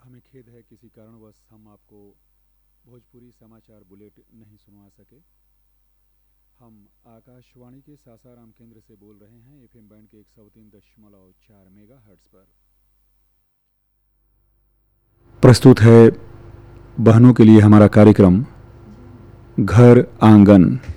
हमें खेद है किसी कारणवश हम आपको भोजपुरी समाचार बुलेटिन नहीं सुनवा सके। हम आकाशवाणी के सासाराम केंद्र से बोल रहे हैं एफएम बैंड के 103.4 मेगाहर्ट्ज पर। प्रस्तुत है बहनों के लिए हमारा कार्यक्रम घर आंगन।